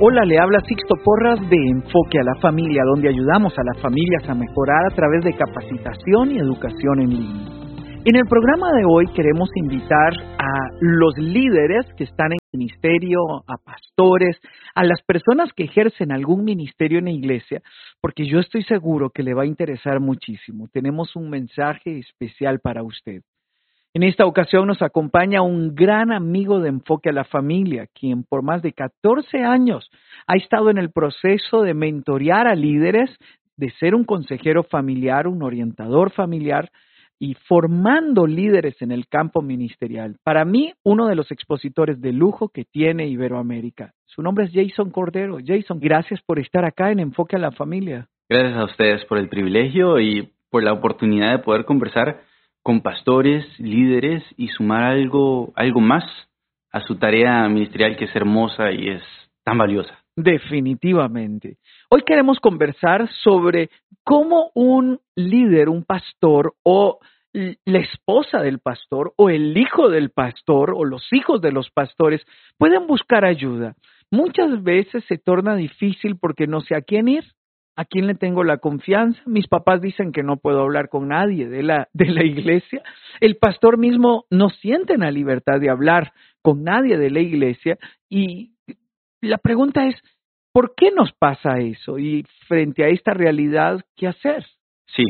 Hola, le habla Sixto Porras de Enfoque a la Familia, donde ayudamos a las familias a mejorar a través de capacitación y educación en línea. En el programa de hoy queremos invitar a los líderes que están en ministerio, a pastores, a las personas que ejercen algún ministerio en la iglesia, porque yo estoy seguro que le va a interesar muchísimo. Tenemos un mensaje especial para usted. En esta ocasión nos acompaña un gran amigo de Enfoque a la Familia, quien por más de 14 años ha estado en el proceso de mentorear a líderes, de ser un consejero familiar, un orientador familiar y formando líderes en el campo ministerial. Para mí, uno de los expositores de lujo que tiene Iberoamérica. Su nombre es Jason Cordero. Jason, gracias por estar acá en Enfoque a la Familia. Gracias a ustedes por el privilegio y por la oportunidad de poder conversar con pastores, líderes y sumar algo más a su tarea ministerial que es hermosa y es tan valiosa. Definitivamente. Hoy queremos conversar sobre cómo un líder, un pastor o la esposa del pastor o el hijo del pastor o los hijos de los pastores pueden buscar ayuda. Muchas veces se torna difícil porque no sé a quién ir. ¿A quién le tengo la confianza? Mis papás dicen que no puedo hablar con nadie de la iglesia. El pastor mismo no siente la libertad de hablar con nadie de la iglesia. Y la pregunta es, ¿por qué nos pasa eso? Y frente a esta realidad, ¿qué hacer? Sí.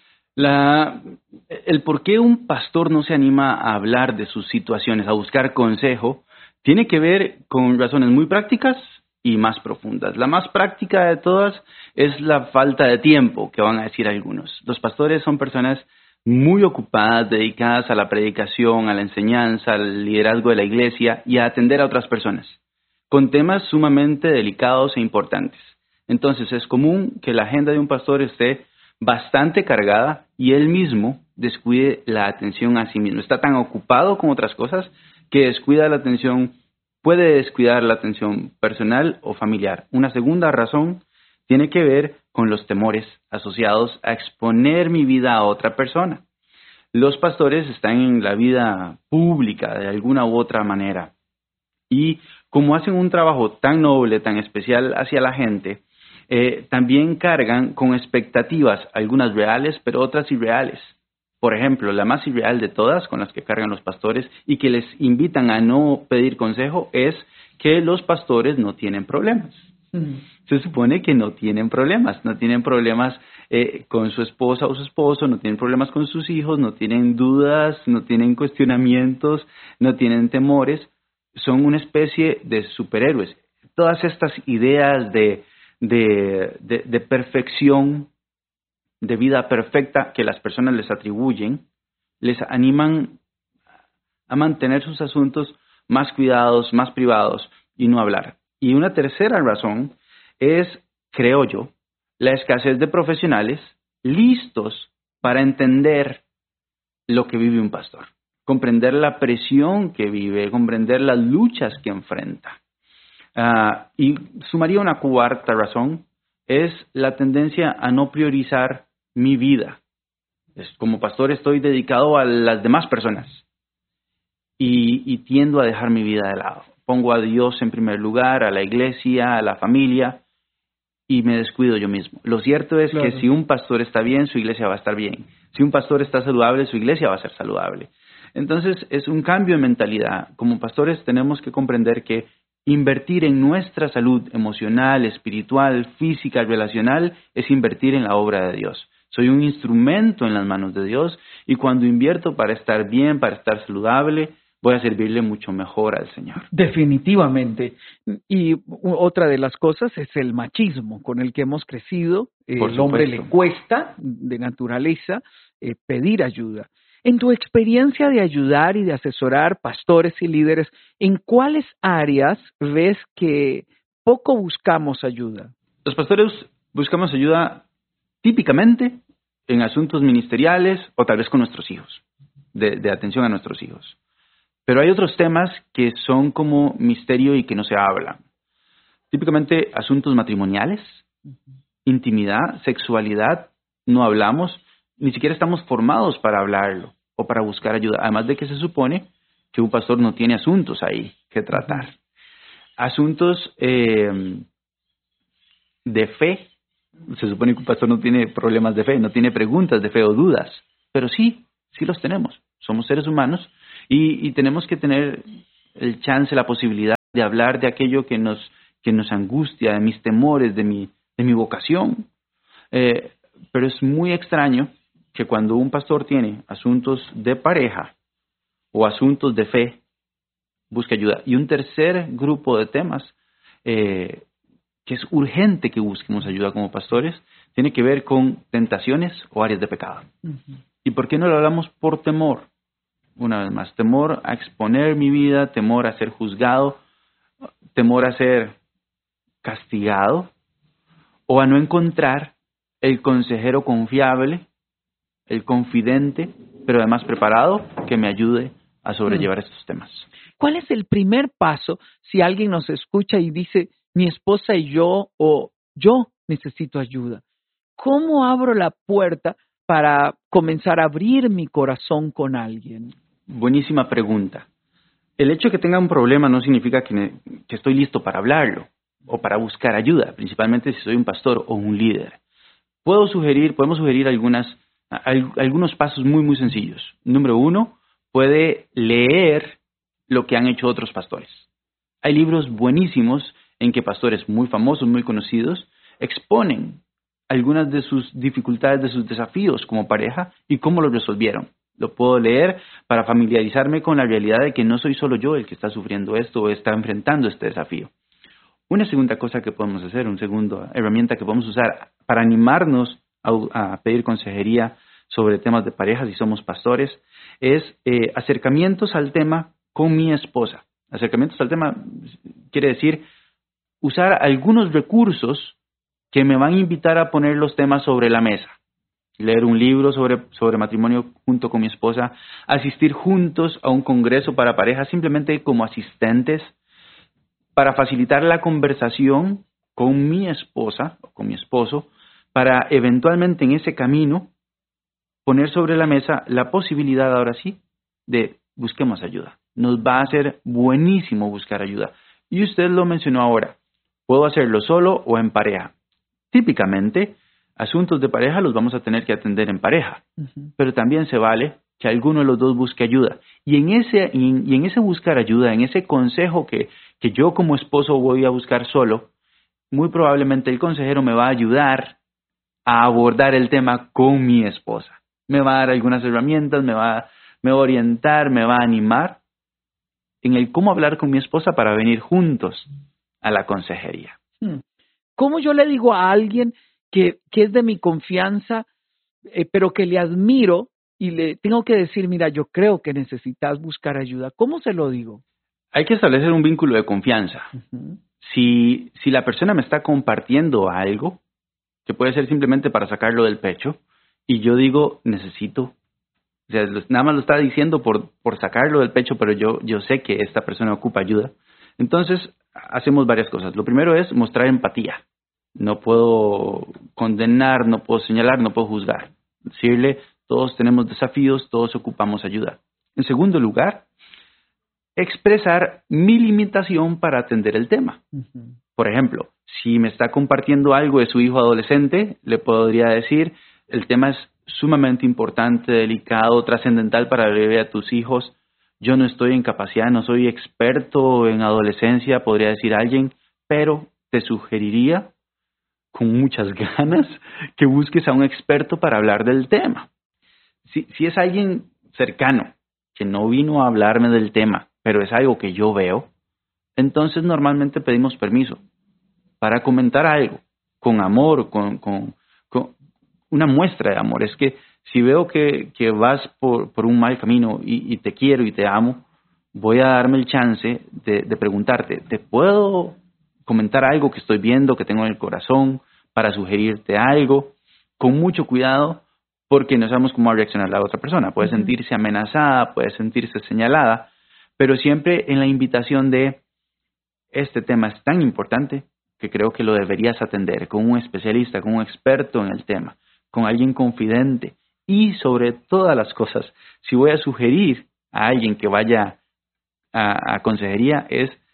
El por qué un pastor no se anima a hablar de sus situaciones, a buscar consejo, tiene que ver con razones muy prácticas y más profundas. La más práctica de todas es la falta de tiempo, que van a decir algunos. Los pastores son personas muy ocupadas, dedicadas a la predicación, a la enseñanza, al liderazgo de la iglesia y a atender a otras personas, con temas sumamente delicados e importantes. Entonces es común que la agenda de un pastor esté bastante cargada y él mismo descuide la atención a sí mismo. Está tan ocupado con otras cosas que puede descuidar la atención personal o familiar. Una segunda razón tiene que ver con los temores asociados a exponer mi vida a otra persona. Los pastores están en la vida pública de alguna u otra manera y como hacen un trabajo tan noble, tan especial hacia la gente, también cargan con expectativas, algunas reales pero otras irreales. Por ejemplo, la más irreal de todas con las que cargan los pastores y que les invitan a no pedir consejo es que los pastores no tienen problemas. Se supone que no tienen problemas con su esposa o su esposo, no tienen problemas con sus hijos, no tienen dudas, no tienen cuestionamientos, no tienen temores, son una especie de superhéroes. Todas estas ideas de perfección, de vida perfecta que las personas les atribuyen, les animan a mantener sus asuntos más cuidados, más privados y no hablar. Y una tercera razón es, creo yo, la escasez de profesionales listos para entender lo que vive un pastor, comprender la presión que vive, comprender las luchas que enfrenta. Y sumaría una cuarta razón, es la tendencia a no priorizar mi vida. Como pastor estoy dedicado a las demás personas y tiendo a dejar mi vida de lado. Pongo a Dios en primer lugar, a la iglesia, a la familia y me descuido yo mismo. Lo cierto es que si un pastor está bien, su iglesia va a estar bien. Si un pastor está saludable, su iglesia va a ser saludable. Entonces es un cambio de mentalidad. Como pastores tenemos que comprender que invertir en nuestra salud emocional, espiritual, física, relacional, es invertir en la obra de Dios. Soy un instrumento en las manos de Dios y cuando invierto para estar bien, para estar saludable, voy a servirle mucho mejor al Señor. Definitivamente. Y otra de las cosas es el machismo con el que hemos crecido. El hombre le cuesta, de naturaleza, pedir ayuda. En tu experiencia de ayudar y de asesorar pastores y líderes, ¿en cuáles áreas ves que poco buscamos ayuda? Los pastores buscamos ayuda típicamente en asuntos ministeriales o tal vez con nuestros hijos, de atención a nuestros hijos. Pero hay otros temas que son como misterio y que no se hablan. Típicamente asuntos matrimoniales, intimidad, sexualidad, no hablamos, ni siquiera estamos formados para hablarlo o para buscar ayuda. Además de que se supone que un pastor no tiene asuntos ahí que tratar. asuntos de fe. Se supone que un pastor no tiene problemas de fe, no tiene preguntas de fe o dudas, pero sí los tenemos. Somos seres humanos y tenemos que tener el chance, la posibilidad de hablar de aquello que nos angustia, de mis temores, de mi vocación. Pero es muy extraño que cuando un pastor tiene asuntos de pareja o asuntos de fe, busque ayuda. Y un tercer grupo de temas que es urgente que busquemos ayuda como pastores, tiene que ver con tentaciones o áreas de pecado. Uh-huh. ¿Y por qué no lo hablamos? Por temor. Una vez más, temor a exponer mi vida, temor a ser juzgado, temor a ser castigado, o a no encontrar el consejero confiable, el confidente, pero además preparado, que me ayude a sobrellevar estos temas. ¿Cuál es el primer paso si alguien nos escucha y dice, mi esposa y yo, o yo necesito ayuda? ¿Cómo abro la puerta para comenzar a abrir mi corazón con alguien? Buenísima pregunta. El hecho de que tenga un problema no significa que estoy listo para hablarlo o para buscar ayuda, principalmente si soy un pastor o un líder. Podemos sugerir algunos pasos muy, muy sencillos. Número 1, puede leer lo que han hecho otros pastores. Hay libros buenísimos en que pastores muy famosos, muy conocidos, exponen algunas de sus dificultades, de sus desafíos como pareja y cómo los resolvieron. Lo puedo leer para familiarizarme con la realidad de que no soy solo yo el que está sufriendo esto o está enfrentando este desafío. Una segunda cosa que podemos hacer, una segunda herramienta que podemos usar para animarnos a pedir consejería sobre temas de pareja si somos pastores, es acercamientos al tema con mi esposa. Acercamientos al tema quiere decir usar algunos recursos que me van a invitar a poner los temas sobre la mesa. Leer un libro sobre matrimonio junto con mi esposa, asistir juntos a un congreso para parejas simplemente como asistentes para facilitar la conversación con mi esposa o con mi esposo, para eventualmente en ese camino poner sobre la mesa la posibilidad ahora sí de busquemos ayuda. Nos va a ser buenísimo buscar ayuda. Y usted lo mencionó ahora, puedo hacerlo solo o en pareja. Típicamente, asuntos de pareja los vamos a tener que atender en pareja, pero también se vale que alguno de los dos busque ayuda. Y en ese buscar ayuda, en ese consejo que yo como esposo voy a buscar solo, muy probablemente el consejero me va a ayudar a abordar el tema con mi esposa. Me va a dar algunas herramientas, me va a orientar, me va a animar en el cómo hablar con mi esposa para venir juntos a la consejería. ¿Cómo yo le digo a alguien que es de mi confianza, pero que le admiro y le tengo que decir, mira, yo creo que necesitas buscar ayuda? ¿Cómo se lo digo? Hay que establecer un vínculo de confianza. Uh-huh. Si la persona me está compartiendo algo, que puede ser simplemente para sacarlo del pecho, y yo digo, necesito, o sea, nada más lo está diciendo por sacarlo del pecho, pero yo sé que esta persona ocupa ayuda. Entonces, hacemos varias cosas. Lo primero es mostrar empatía. No puedo condenar, no puedo señalar, no puedo juzgar. Decirle, todos tenemos desafíos, todos ocupamos ayuda. En segundo lugar, expresar mi limitación para atender el tema. Uh-huh. Por ejemplo, si me está compartiendo algo de su hijo adolescente, le podría decir, el tema es sumamente importante, delicado, trascendental para la vida de tus hijos. Yo no estoy en capacidad, no soy experto en adolescencia, podría decir alguien, pero te sugeriría con muchas ganas que busques a un experto para hablar del tema. Si es alguien cercano, que no vino a hablarme del tema, pero es algo que yo veo, entonces normalmente pedimos permiso para comentar algo, con amor, con una muestra de amor. Es que si veo que vas por un mal camino y te quiero y te amo, voy a darme el chance de preguntarte, ¿te puedo comentar algo que estoy viendo, que tengo en el corazón, para sugerirte algo? Con mucho cuidado, porque no sabemos cómo va a reaccionar la otra persona. Puede sentirse amenazada, puede sentirse señalada, pero siempre en la invitación de este tema es tan importante que creo que lo deberías atender con un especialista, con un experto en el tema, con alguien confidente. Y sobre todas las cosas, si voy a sugerir a alguien que vaya a consejería, es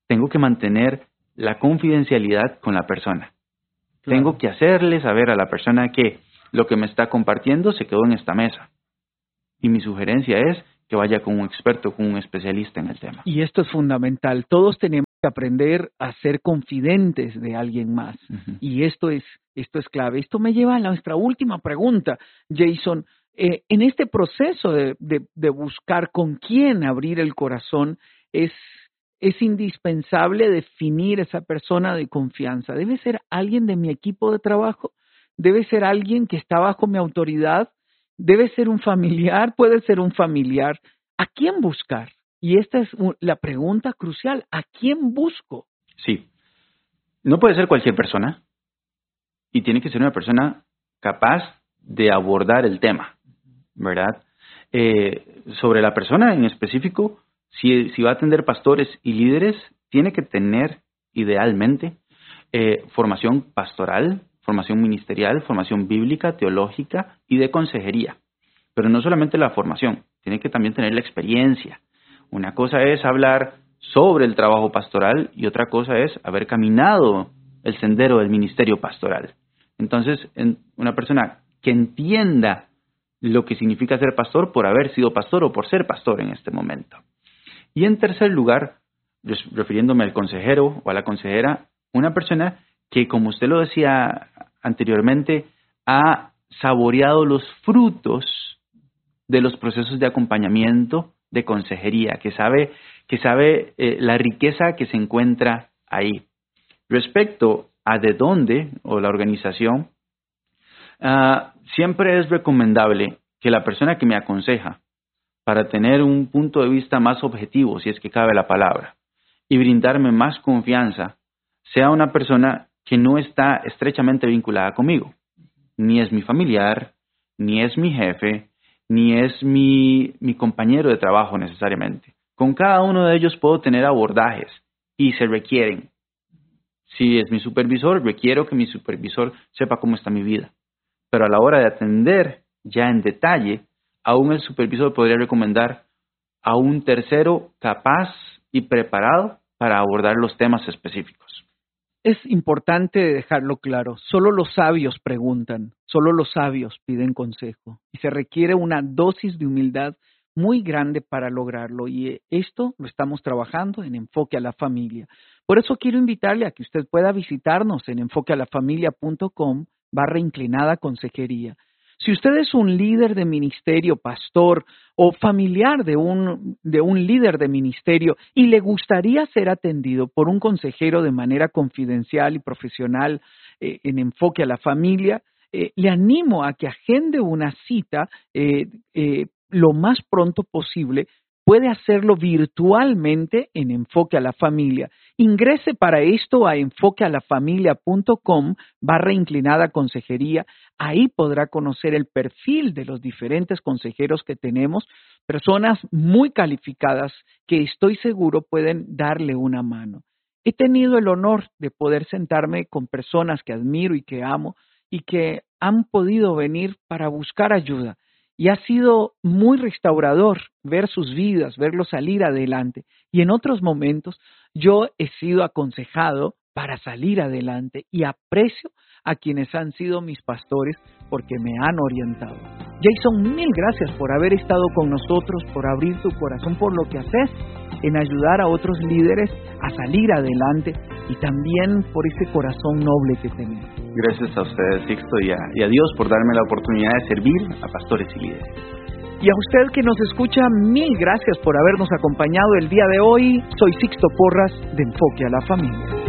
tengo que mantener la confidencialidad con la persona. Claro. Tengo que hacerle saber a la persona que lo que me está compartiendo se quedó en esta mesa. Y mi sugerencia es que vaya con un experto, con un especialista en el tema. Y esto es fundamental. Todos tenemos que aprender a ser confidentes de alguien más. Uh-huh. Y esto es clave. Esto me lleva a nuestra última pregunta, Jason. En este proceso de buscar con quién abrir el corazón, es indispensable definir esa persona de confianza. ¿Debe ser alguien de mi equipo de trabajo? ¿Debe ser alguien que está bajo mi autoridad? ¿Debe ser un familiar? ¿Puede ser un familiar? ¿A quién buscar? Y esta es la pregunta crucial. ¿A quién busco? Sí. No puede ser cualquier persona. Y tiene que ser una persona capaz de abordar el tema, ¿verdad? Sobre la persona en específico, si va a atender pastores y líderes, tiene que tener, idealmente, formación pastoral, formación ministerial, formación bíblica, teológica y de consejería. Pero no solamente la formación, tiene que también tener la experiencia. Una cosa es hablar sobre el trabajo pastoral y otra cosa es haber caminado el sendero del ministerio pastoral. Entonces, una persona que entienda lo que significa ser pastor por haber sido pastor o por ser pastor en este momento. Y en tercer lugar, refiriéndome al consejero o a la consejera, una persona que, como usted lo decía anteriormente, ha saboreado los frutos de los procesos de acompañamiento, de consejería, que sabe la riqueza que se encuentra ahí. Respecto a de dónde o la organización, siempre es recomendable que la persona que me aconseja, para tener un punto de vista más objetivo, si es que cabe la palabra, y brindarme más confianza, sea una persona que no está estrechamente vinculada conmigo. Ni es mi familiar, ni es mi jefe, ni es mi compañero de trabajo necesariamente. Con cada uno de ellos puedo tener abordajes y se requieren. Si es mi supervisor, requiero que mi supervisor sepa cómo está mi vida. Pero a la hora de atender ya en detalle, aún el supervisor podría recomendar a un tercero capaz y preparado para abordar los temas específicos. Es importante dejarlo claro. Solo los sabios preguntan, solo los sabios piden consejo. Y se requiere una dosis de humildad muy grande para lograrlo. Y esto lo estamos trabajando en Enfoque a la Familia. Por eso quiero invitarle a que usted pueda visitarnos en enfoquealafamilia.com/consejería. Si usted es un líder de ministerio, pastor o familiar de un líder de ministerio y le gustaría ser atendido por un consejero de manera confidencial y profesional en Enfoque a la Familia, le animo a que agende una cita lo más pronto posible. Puede hacerlo virtualmente en Enfoque a la Familia. Ingrese para esto a enfoquealafamilia.com/consejería. Ahí podrá conocer el perfil de los diferentes consejeros que tenemos, personas muy calificadas que estoy seguro pueden darle una mano. He tenido el honor de poder sentarme con personas que admiro y que amo y que han podido venir para buscar ayuda. Y ha sido muy restaurador ver sus vidas, verlos salir adelante. Y en otros momentos yo he sido aconsejado para salir adelante y aprecio a quienes han sido mis pastores porque me han orientado. Jason, mil gracias por haber estado con nosotros, por abrir tu corazón, por lo que haces en ayudar a otros líderes a salir adelante y también por ese corazón noble que tenés. Gracias a ustedes, Sixto, y a Dios por darme la oportunidad de servir a pastores y líderes. Y a usted que nos escucha, mil gracias por habernos acompañado el día de hoy. Soy Sixto Porras de Enfoque a la Familia.